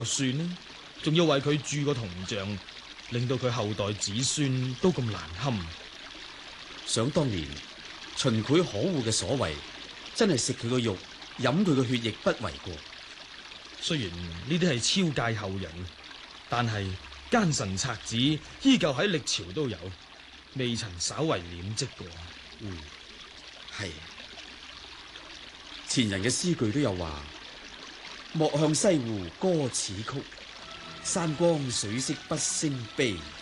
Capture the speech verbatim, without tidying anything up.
算啦，仲要為佢鑄個銅像，令到佢後代子孫都咁難堪。 想當年秦檜可惡嘅所為，真係食佢個肉，飲佢個血液不為過。 雖然呢啲係超界後人，但係奸臣賊子依舊喺歷朝都有，未曾稍為掩飾過。 嗯，係。前人嘅詩句都有話：莫向西湖歌此曲，山光水色不勝悲。